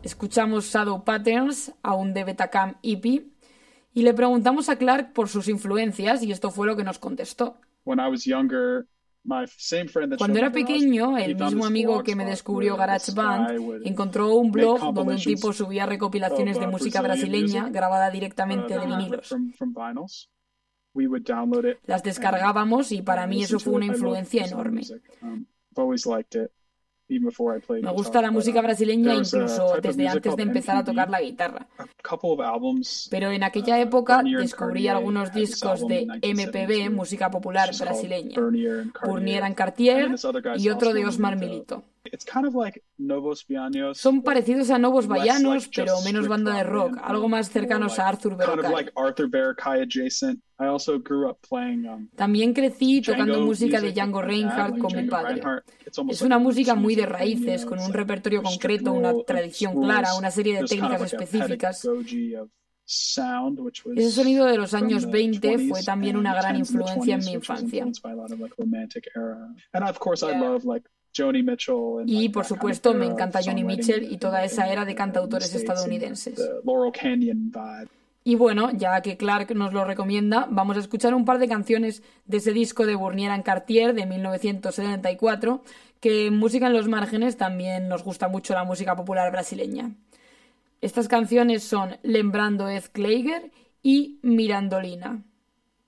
Escuchamos Shadow Patterns, aún de Betacam EP, y le preguntamos a Clark por sus influencias y esto fue lo que nos contestó. Cuando era pequeño, el mismo amigo que me descubrió GarageBand encontró un blog donde un tipo subía recopilaciones de música brasileña grabada directamente de vinilos. Las descargábamos y para mí eso fue una influencia enorme. Me gusta la música brasileña incluso desde antes de empezar a tocar la guitarra. Pero en aquella época descubrí algunos discos de MPB, música popular brasileña, Burnier and Cartier y otro de Osmar Milito. Son parecidos a Novos Baianos, pero menos banda de rock, algo más cercanos a Arthur Verocai. También crecí tocando música de Django Reinhardt con mi padre. Es una música muy de raíces, con un repertorio concreto, una tradición clara, una serie de técnicas específicas. Ese sonido de los años 20 fue también una gran influencia en mi infancia. Y, por supuesto, me encanta Joni Mitchell y toda esa era de cantautores estadounidenses. Y bueno, ya que Clark nos lo recomienda, vamos a escuchar un par de canciones de ese disco de Burnier and Cartier de 1974, que en Música en los Márgenes también nos gusta mucho la música popular brasileña. Estas canciones son Lembrando Ez Kleiger y Mirandolina.